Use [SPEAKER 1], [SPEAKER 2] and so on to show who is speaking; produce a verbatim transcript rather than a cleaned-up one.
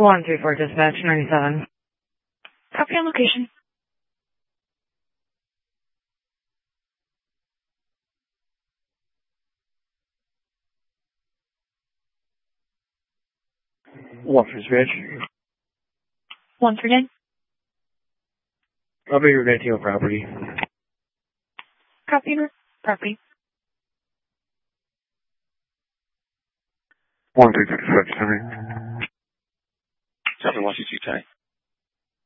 [SPEAKER 1] one three four dispatch, ninety-seven.
[SPEAKER 2] Copy on location.
[SPEAKER 3] one three dispatch.
[SPEAKER 2] one three nine.
[SPEAKER 3] I'll be your nineteen property.
[SPEAKER 2] Copy property.
[SPEAKER 3] one three two dispatch, sorry.
[SPEAKER 4] seven one two two, Ty.